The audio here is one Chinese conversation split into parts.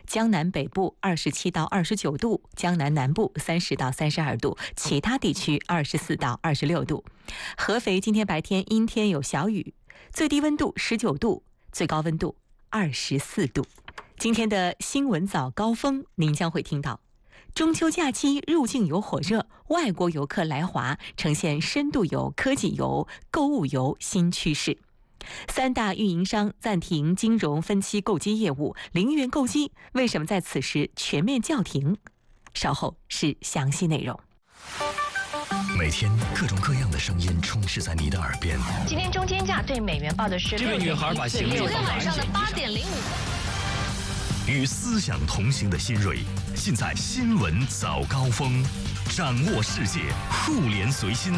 江南北部27到29度，江南南部30到32度，其他地区24到26度。合肥今天白天阴天有小雨，最低温度19度，最高温度24度。今天的新闻早高峰，您将会听到中秋假期入境游火热，外国游客来华呈现深度游、科技游、购物游新趋势。3大运营商暂停金融分期购机业务，零元购机为什么在此时全面叫停？稍后是详细内容。 每天各种各样的声音充斥在你的耳边。 今天中间价对美元报的是这位女孩把行李昨天晚上的8点05。 与思想同行的新锐，尽在新闻早高峰，掌握世界，互联随心。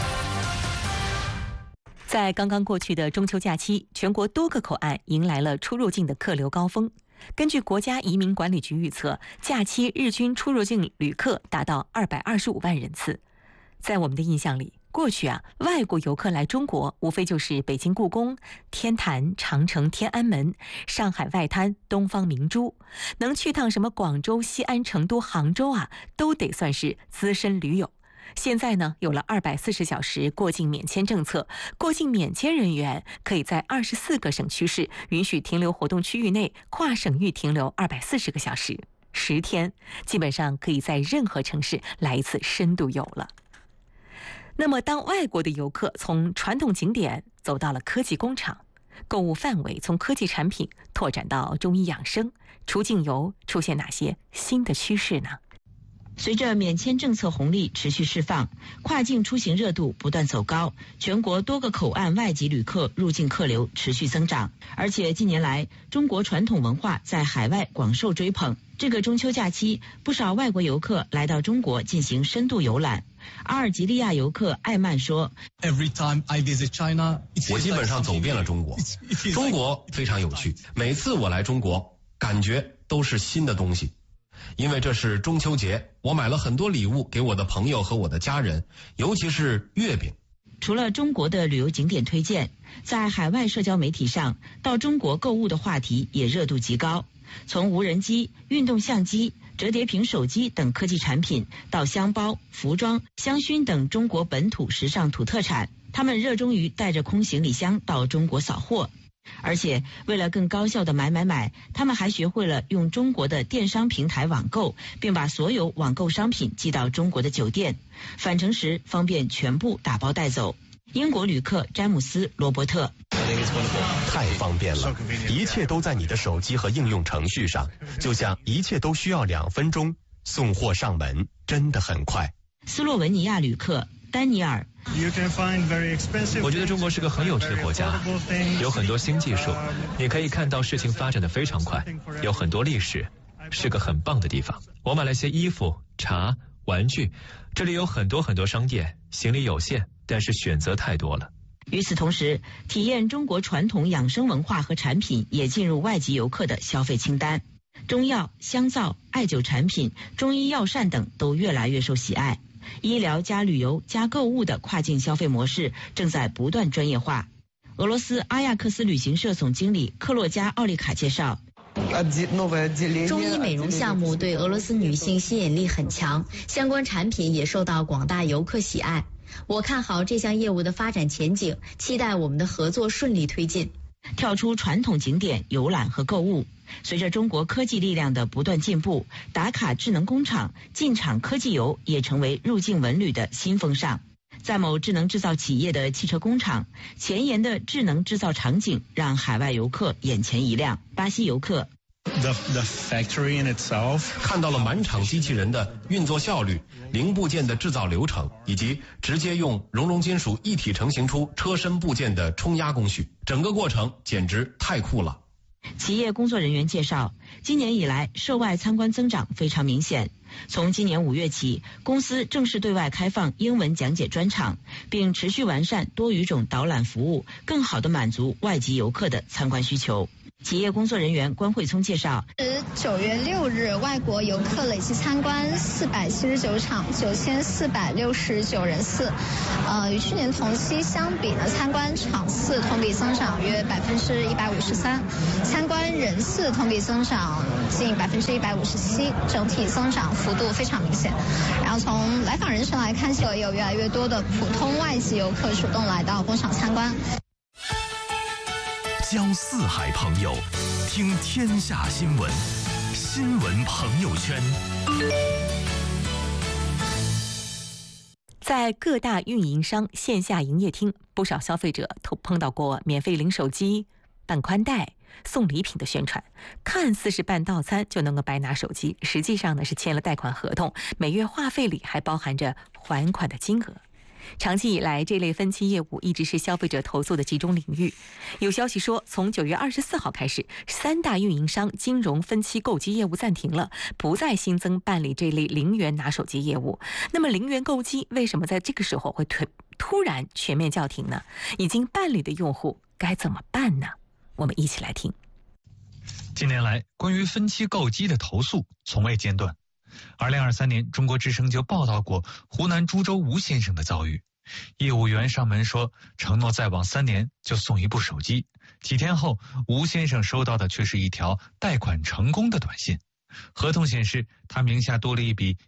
在刚刚过去的中秋假期，全国多个口岸迎来了出入境的客流高峰。根据国家移民管理局预测，假期日均出入境旅客达到225万人次。在我们的印象里，过去外国游客来中国无非就是北京故宫、天坛、长城、天安门、上海外滩、东方明珠，能去趟什么广州、西安、成都、杭州都得算是资深驴友。现在呢，有了240小时过境免签政策，过境免签人员可以在24个省区市允许停留活动区域内跨省域停留240个小时，10天，基本上可以在任何城市来一次深度游了。那么当外国的游客从传统景点走到了科技工厂，购物范围从科技产品拓展到中医养生，出境游出现哪些新的趋势呢？ 随着免签政策红利持续释放，跨境出行热度不断走高，全国多个口岸外籍旅客入境客流持续增长。而且近年来，中国传统文化在海外广受追捧。这个中秋假期，不少外国游客来到中国进行深度游览。阿尔及利亚游客艾曼说：“ 我基本上走遍了中国，中国非常有趣。每次我来中国，感觉都是新的东西。因为这是中秋节，我买了很多礼物给我的朋友和我的家人，尤其是月饼。” 除了中国的旅游景点推荐，在海外社交媒体上，到中国购物的话题也热度极高。从无人机、运动相机、折叠屏手机等科技产品，到香包、服装、香薰等中国本土时尚土特产，他们热衷于带着空行李箱到中国扫货。而且为了更高效的买，他们还学会了用中国的电商平台网购，并把所有网购商品寄到中国的酒店，返程时方便全部打包带走。英国旅客詹姆斯·罗伯特： 太方便了，一切都在你的手机和应用程序上，就像一切都需要2分钟，送货上门真的很快。 斯洛文尼亚旅客丹尼尔： 我觉得中国是个很有趣的国家，有很多新技术，你可以看到事情发展得非常快，有很多历史，是个很棒的地方。我买了些衣服、茶、玩具，这里有很多商店，行李有限，但是选择太多了。 与此同时，体验中国传统养生文化和产品也进入外籍游客的消费清单。中药、香皂、艾灸产品、中医药膳等都越来越受喜爱。医疗加旅游加购物的跨境消费模式正在不断专业化。俄罗斯阿亚克斯旅行社总经理克洛加奥利卡介绍， 中医美容项目对俄罗斯女性吸引力很强，相关产品也受到广大游客喜爱。我看好这项业务的发展前景，期待我们的合作顺利推进。 跳出传统景点游览和购物，随着中国科技力量的不断进步，打卡智能工厂、进场科技游也成为入境文旅的新风尚。在某智能制造企业的汽车工厂，前沿的智能制造场景让海外游客眼前一亮。巴西游客看到了满场机器人的运作效率、零部件的制造流程，以及直接用熔融金属一体成型出车身部件的冲压工序，整个过程简直太酷了。 企业工作人员介绍，今年以来涉外参观增长非常明显。从今年5月起，公司正式对外开放英文讲解专场，并持续完善多语种导览服务，更好地满足外籍游客的参观需求。 企业工作人员关慧聪介绍 ，9月6日，外国游客累计参观479场，9469人次，与去年同期相比呢，参观场次同比增长约153%，参观人次同比增长近157%，整体增长幅度非常明显。然后从来访人数来看，也有越来越多的普通外籍游客主动来到工厂参观。 交四海朋友，听天下新闻，新闻朋友圈。 在各大运营商线下营业厅，不少消费者都碰到过免费领手机、办宽带、送礼品的宣传，看似是办套餐就能够白拿手机，实际上呢是签了贷款合同，每月话费里还包含着还款的金额。长期以来，这类分期业务一直是消费者投诉的集中领域。有消息说，从9月24号开始，3大运营商金融分期购机业务暂停了，不再新增办理这类0元拿手机业务。那么0元购机为什么在这个时候会突然全面叫停呢？已经办理的用户该怎么办呢？我们一起来听。 近年来，关于分期购机的投诉从未间断。2023年，中国之声就报道过湖南株洲吴先生的遭遇。业务员上门说，承诺再往3年就送一部手机。几天后，吴先生收到的却是一条贷款成功的短信。合同显示，他名下多了一笔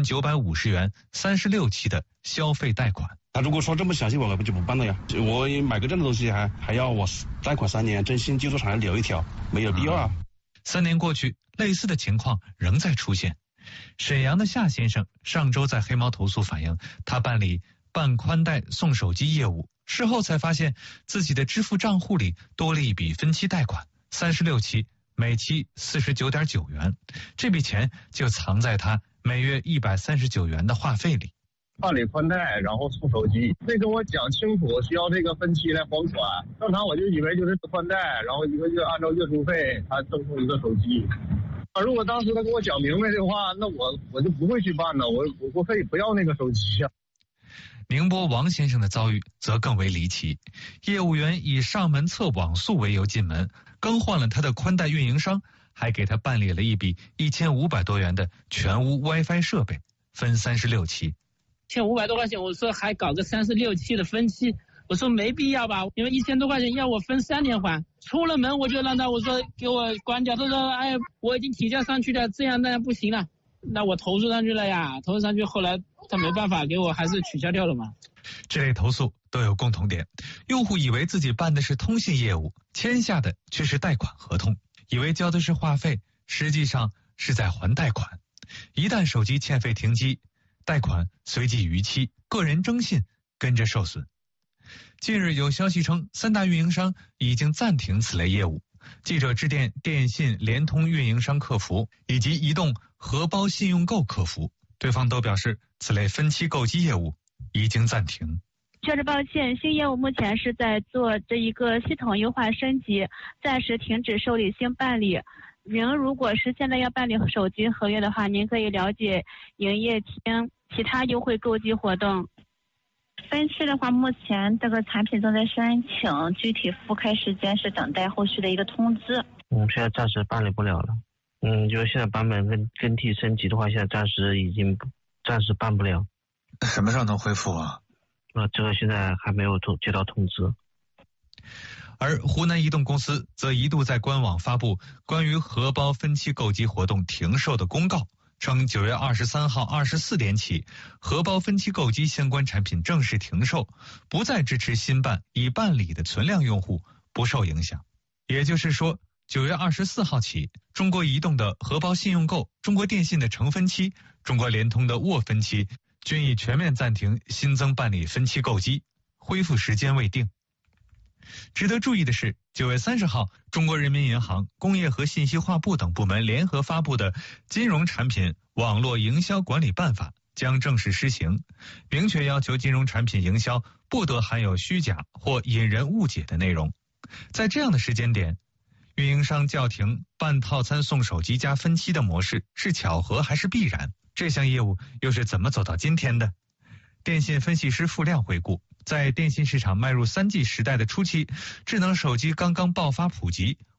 1950元36期的消费贷款。 他如果说这么详细，我就不办了呀。我买个这样的东西还要我贷款3年，征信记录上还留一条，没有必要啊。 3年过去，类似的情况仍在出现。沈阳的夏先生上周在黑猫投诉反映，他办理办宽带送手机业务，事后才发现自己的支付账户里多了一笔分期贷款，36期，每期49.9元，这笔钱就藏在他每月139元的话费里。 办理宽带，然后送手机，没跟我讲清楚需要这个分期来还款。正常我就以为就是宽带，然后一个月按照月租费，他赠送一个手机。如果当时他跟我讲明白的话，那我就不会去办呢，我可以不要那个手机啊。 宁波王先生的遭遇则更为离奇，业务员以上门测网速为由进门，更换了他的宽带运营商，还给他办理了一笔1500多元的全屋 WiFi 设备，分36期。 1500多块钱，我说还搞个36期的分期，我说没必要吧，因为1000多块钱要我分3年还。出了门我就让他，我说给我关掉，他说哎，我已经提交上去了，这样不行了。那我投诉上去了呀，投诉上去后来他没办法，给我还是取消掉了嘛。 这类投诉都有共同点，用户以为自己办的是通信业务，签下的却是贷款合同，以为交的是话费，实际上是在还贷款。一旦手机欠费停机，贷款随即逾期，个人征信跟着受损。近日有消息称，3大运营商已经暂停此类业务。记者致电电信、联通运营商客服以及移动荷包信用购客服，对方都表示此类分期购机业务已经暂停。 确实抱歉，新业务目前是在做这一个系统优化升级，暂时停止受理新办理。您如果是现在要办理手机合约的话，您可以了解营业厅其他优惠购机活动。 分期的话，目前这个产品正在申请，具体复开时间是等待后续的一个通知。 现在暂时办理不了了。就是现在版本更替升级的话，现在暂时办不了。 什么时候能恢复啊？ 这个现在还没有接到通知。 而湖南移动公司则一度在官网发布关于荷包分期购机活动停售的公告，称9月23号24点起，荷包分期购机相关产品正式停售，不再支持新办已办理的存量用户不受影响。也就是说，9月24号起，中国移动的荷包信用购、中国电信的成分期、中国联通的握分期均已全面暂停新增办理分期购机，恢复时间未定。值得注意的是，9月30号，中国人民银行、工业和信息化部等部门联合发布的《金融产品网络营销管理办法》将正式施行，明确要求金融产品营销不得含有虚假或引人误解的内容。在这样的时间点，运营商叫停办套餐送手机加分期的模式是巧合还是必然？这项业务又是怎么走到今天的？电信分析师付亮回顾，在电信市场迈入3G 时代的初期，智能手机刚刚爆发普及，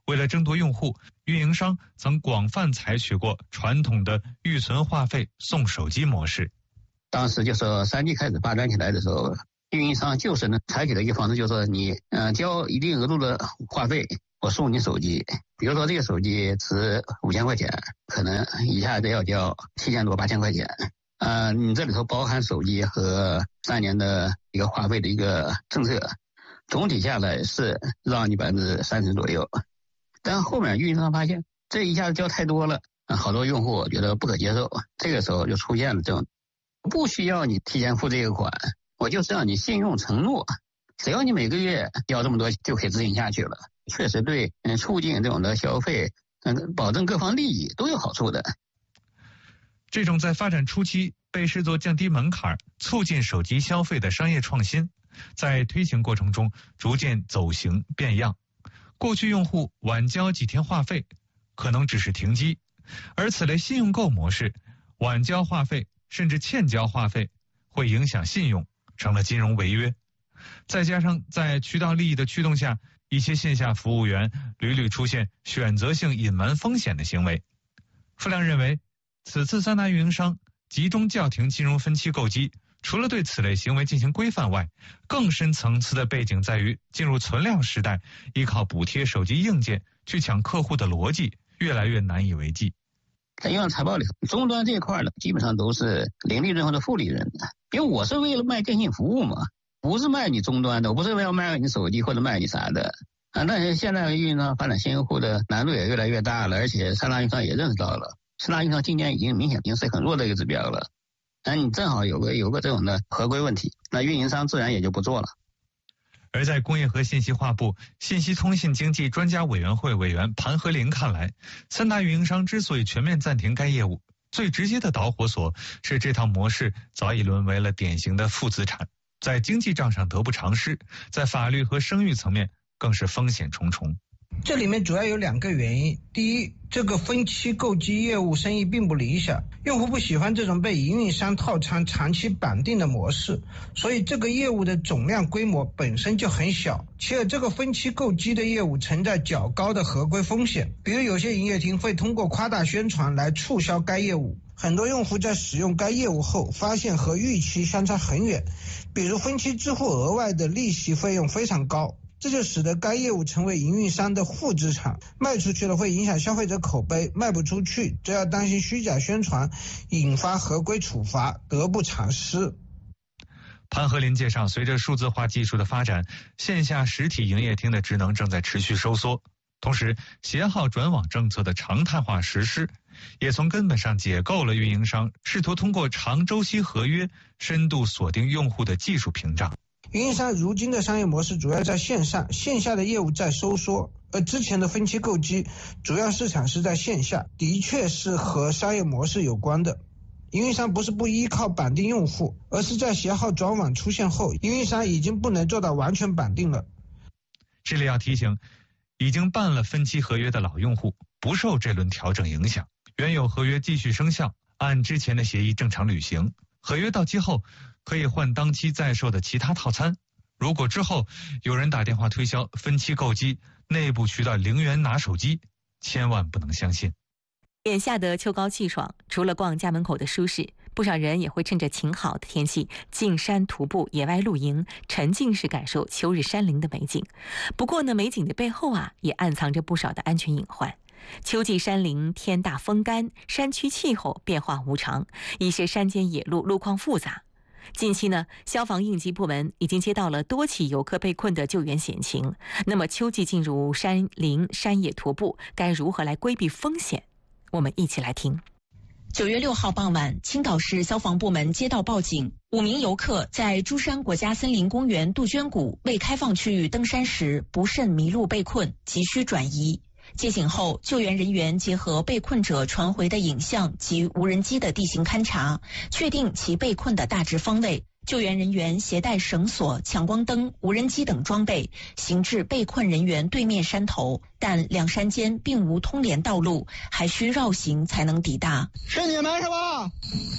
为了争夺用户，运营商曾广泛采取过传统的预存话费送手机模式。 当时就是3G 开始发展起来的时候，运营商就是采取的一个方式，就是你交一定额度的话费，我送你手机。比如说这个手机值5000块钱，可能一下子要交7000多8000块钱。你这里头包含手机和3年的一个话费的一个政策，总体下来是让你30%左右。但后面运营商发现这一下子交太多了，好多用户觉得不可接受，这个时候就出现了这种不需要你提前付这个款，我就是让你信用承诺，只要你每个月交这么多就可以执行下去了。确实对促进这种的消费，保证各方利益都有好处的。 这种在发展初期被视作降低门槛、促进手机消费的商业创新，在推行过程中逐渐走形变样。过去用户晚交几天话费可能只是停机，而此类信用购模式，晚交话费甚至欠交话费会影响信用，成了金融违约。再加上在渠道利益的驱动下，一些线下服务员屡屡出现选择性隐瞒风险的行为。傅亮认为，此次3大运营商集中叫停金融分期购机，除了对此类行为进行规范外，更深层次的背景在于进入存量时代，依靠补贴手机硬件去抢客户的逻辑越来越难以为继。 在银行财报里，终端这一块呢，基本上都是零利润或者负利润的，因为我是为了卖电信服务嘛，不是卖你终端的，我不是为了卖你手机或者卖你啥的。但是现在运营商发展新用户的难度也越来越大了，而且3大运营商也认识到了，3大运营商今年已经明显是很弱的一个指标了。你正好有个这种的合规问题，那运营商自然也就不做了。 而在工业和信息化部信息通信经济专家委员会委员盘和林看来，3大运营商之所以全面暂停该业务，最直接的导火索是这套模式早已沦为了典型的负资产，在经济账上得不偿失，在法律和声誉层面更是风险重重。 这里面主要有2个原因。第一，这个分期购机业务生意并不理想，用户不喜欢这种被营运商套餐长期绑定的模式，所以这个业务的总量规模本身就很小。其二，这个分期购机的业务存在较高的合规风险，比如有些营业厅会通过夸大宣传来促销该业务，很多用户在使用该业务后发现和预期相差很远，比如分期支付额外的利息费用非常高，这就使得该业务成为营运商的负资产，卖出去了会影响消费者口碑，卖不出去则要担心虚假宣传引发合规处罚，得不偿失。 潘和林介绍，随着数字化技术的发展，线下实体营业厅的职能正在持续收缩，同时携号转网政策的常态化实施，也从根本上解构了运营商试图通过长周期合约深度锁定用户的技术屏障。 运营商如今的商业模式主要在线上，线下的业务在收缩，而之前的分期购机主要市场是在线下，的确是和商业模式有关的。运营商不是不依靠绑定用户，而是在携号转网出现后，运营商已经不能做到完全绑定了。 这里要提醒，已经办了分期合约的老用户不受这轮调整影响，原有合约继续生效，按之前的协议正常履行。合约到期后可以换当期在售的其他套餐。如果之后有人打电话推销分期购机，内部渠道0元拿手机，千万不能相信。 眼下的秋高气爽，除了逛家门口的舒适，不少人也会趁着晴好的天气进山徒步、野外露营，沉浸式感受秋日山林的美景。不过呢，美景的背后也暗藏着不少的安全隐患。秋季山林天大风干，山区气候变化无常，一些山间野路路况复杂。近期呢，消防应急部门已经接到了多起游客被困的救援险情。那么秋季进入山林山野徒步，该如何来规避风险？我们一起来听。 9月6号傍晚，青岛市消防部门接到报警，5名游客在珠山国家森林公园杜鹃谷未开放区域登山时不慎迷路被困，急需转移。接警后，救援人员结合被困者传回的影像及无人机的地形勘查，确定其被困的大致方位。救援人员携带绳索、强光灯、无人机等装备，行至被困人员对面山头，但两山间并无通联道路，还需绕行才能抵达。 是你们是吧？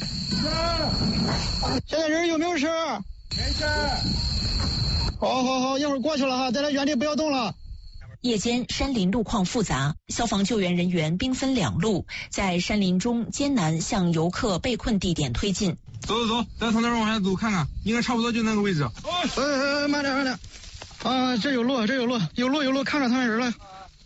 是。现在人有没有事？没事。好，一会儿过去了哈，在这原地不要动了。 夜间山林路况复杂，消防救援人员兵分两路，在山林中艰难向游客被困地点推进。 走，再从那儿往下走看看，应该差不多就那个位置。慢点。这有路，看着他们人了。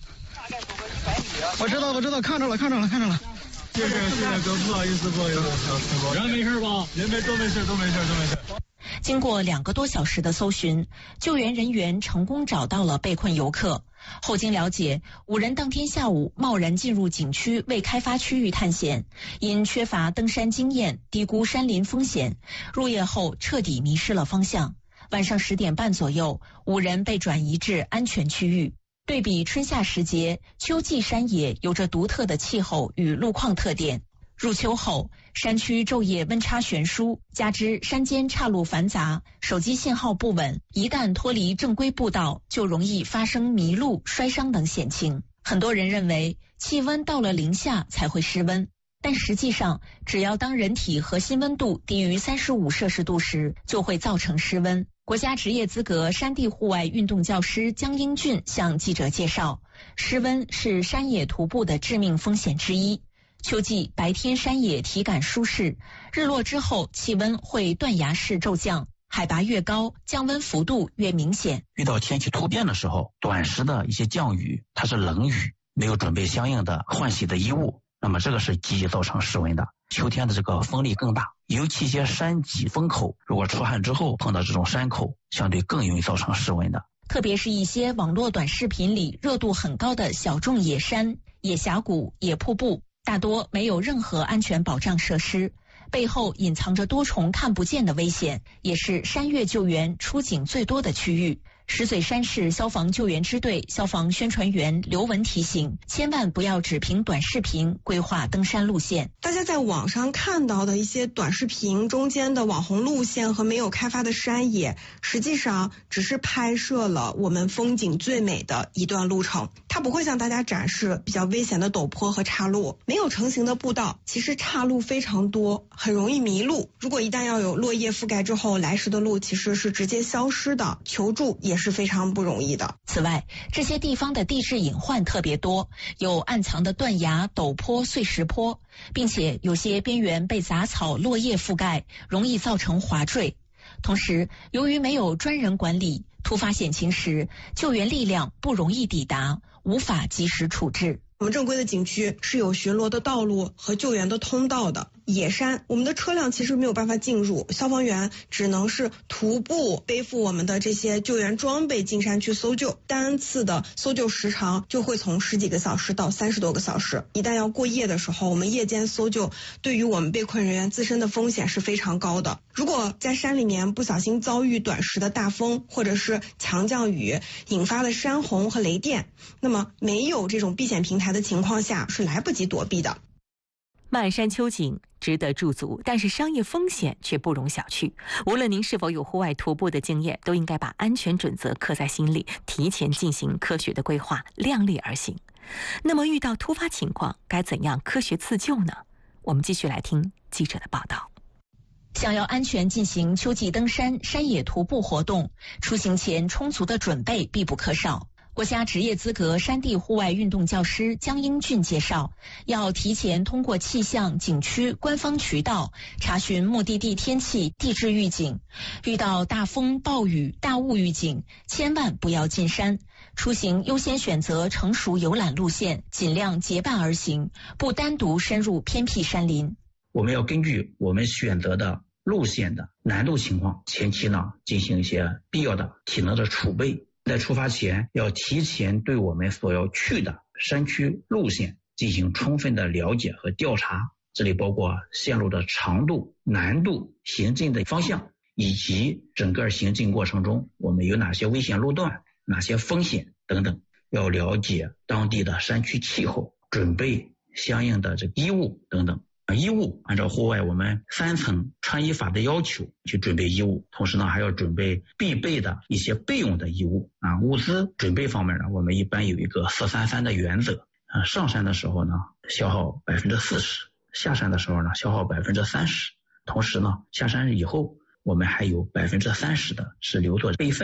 我知道，看着了。谢谢哥，不好意思。人没事吧？人都没事。 经过2个多小时的搜寻，救援人员成功找到了被困游客。后经了解，5人当天下午贸然进入景区未开发区域探险，因缺乏登山经验，低估山林风险，入夜后彻底迷失了方向。晚上10点半左右，5人被转移至安全区域。对比春夏时节，秋季山野有着独特的气候与路况特点。入秋后，山区昼夜温差悬殊，加之山间岔路繁杂，手机信号不稳，一旦脱离正规步道，就容易发生迷路、摔伤等险情。很多人认为气温到了零下才会失温，但实际上，只要当人体核心温度低于35摄氏度时，就会造成失温。国家职业资格山地户外运动教师江英俊向记者介绍，失温是山野徒步的致命风险之一。秋季白天山野体感舒适，日落之后气温会断崖式骤降，海拔越高，降温幅度越明显。 遇到天气突变的时候，短时的一些降雨，它是冷雨，没有准备相应的换洗的衣物，那么这个是积极造成失温的。秋天的这个风力更大，尤其一些山脊风口，如果出汗之后碰到这种山口，相对更容易造成失温的。 特别是一些网络短视频里热度很高的小众野山、野峡谷、野瀑布，大多没有任何安全保障设施，背后隐藏着多重看不见的危险，也是山岳救援出警最多的区域。石嘴山市消防救援支队消防宣传员刘文提醒，千万不要只凭短视频规划登山路线。 大家在网上看到的一些短视频中间的网红路线和没有开发的山野，实际上只是拍摄了我们风景最美的一段路程，它不会向大家展示比较危险的陡坡和岔路。没有成型的步道，其实岔路非常多，很容易迷路。如果一旦要有落叶覆盖之后，来时的路其实是直接消失的，求助也是非常不容易的。 此外，这些地方的地质隐患特别多，有暗藏的断崖、陡坡、碎石坡，并且有些边缘被杂草、落叶覆盖，容易造成滑坠。同时，由于没有专人管理，突发险情时，救援力量不容易抵达，无法及时处置。 我们正规的景区是有巡逻的道路和救援的通道的。野山，我们的车辆其实没有办法进入，消防员只能是徒步背负我们的这些救援装备进山去搜救，单次的搜救时长就会从10几个小时到30多个小时。一旦要过夜的时候，我们夜间搜救对于我们被困人员自身的风险是非常高的。如果在山里面不小心遭遇短时的大风或者是强降雨引发的山洪和雷电，那么没有这种避险平台的情况下是来不及躲避的。 漫山秋景值得驻足，但是商业风险却不容小觑。无论您是否有户外徒步的经验，都应该把安全准则刻在心里，提前进行科学的规划，量力而行。那么遇到突发情况，该怎样科学自救呢？我们继续来听记者的报道。 想要安全进行秋季登山、山野徒步活动，出行前充足的准备必不可少。国家职业资格山地户外运动教师江英俊介绍，要提前通过气象、景区官方渠道查询目的地天气、地质预警，遇到大风、暴雨、大雾预警，千万不要进山。出行优先选择成熟游览路线，尽量结伴而行，不单独深入偏僻山林。 我们要根据我们选择的路线的难度情况，前期呢进行一些必要的体能的储备。在出发前要提前对我们所要去的山区路线进行充分的了解和调查，这里包括线路的长度、难度、行进的方向，以及整个行进过程中我们有哪些危险路段、哪些风险等等，要了解当地的山区气候，准备相应的这衣物等等。衣物按照户外我们3层穿衣法的要求去准备衣物，同时呢还要准备必备的一些备用的衣物啊。物资准备方面呢，我们一般有一个433的原则啊，上山的时候呢消耗40%，下山的时候呢消耗30%，同时呢下山以后我们还有30%的是留作备份的。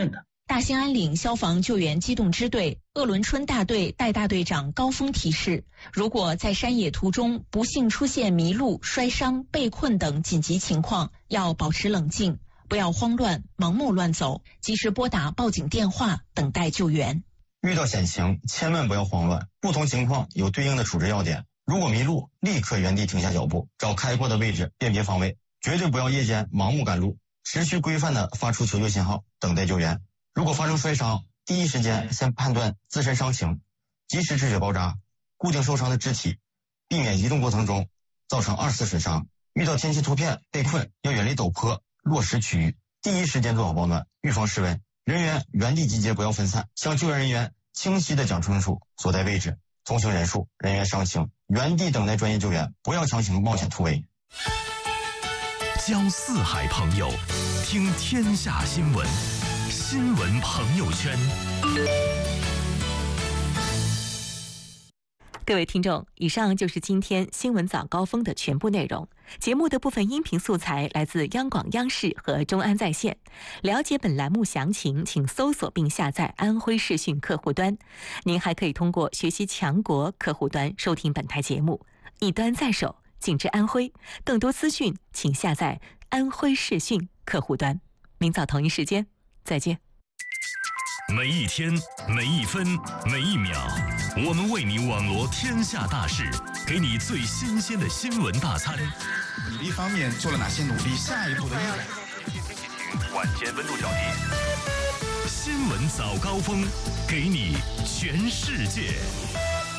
大兴安岭消防救援机动支队鄂伦春大队代大队长高峰提示，如果在山野途中不幸出现迷路、摔伤、被困等紧急情况，要保持冷静，不要慌乱、盲目乱走，及时拨打报警电话，等待救援。 遇到险情，千万不要慌乱，不同情况有对应的处置要点。如果迷路，立刻原地停下脚步，找开阔的位置辨别方位，绝对不要夜间盲目赶路，持续规范地发出求救信号，等待救援。如果发生摔伤，第一时间先判断自身伤情，及时止血包扎，固定受伤的肢体，避免移动过程中造成二次损伤。遇到天气突变、被困，要远离陡坡、落石区域，第一时间做好保暖，预防失温。人员原地集结，不要分散，向救援人员清晰地讲清楚所在位置、同行人数、人员伤情，原地等待专业救援，不要强行冒险突围。 交四海朋友，听天下新闻，新闻朋友圈。 各位听众，以上就是今天新闻早高峰的全部内容。节目的部分音频素材来自央广央视和中安在线。了解本栏目详情，请搜索并下载安徽视讯客户端。您还可以通过学习强国客户端收听本台节目，一端在手，尽知安徽。更多资讯，请下载安徽视讯客户端。明早同一时间再见。 每一天，每一分，每一秒，我们为你网罗天下大事，给你最新鲜的新闻大餐。 比例方面做了哪些努力？下一步的晚间温度较低。新闻早高峰，给你全世界。